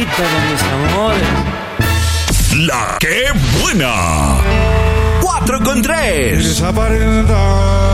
Con mis amores. La que buena. 4 con 3. Desaparenta.